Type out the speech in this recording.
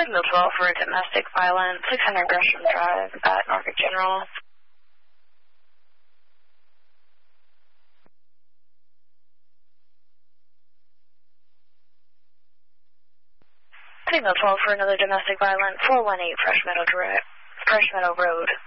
Signal 12 for domestic violence, 600 Gresham Drive at Norfolk General. Signal 12 for another domestic violence, 418 Fresh Meadow Road.